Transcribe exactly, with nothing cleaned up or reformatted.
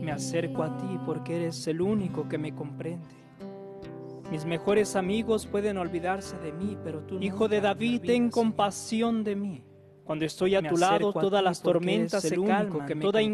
Me acerco a ti porque eres el único que me comprende. Mis mejores amigos pueden olvidarse de mí, pero tú, Hijo de David, ten compasión de mí. Cuando estoy a tu lado, todas las tormentas se calman, toda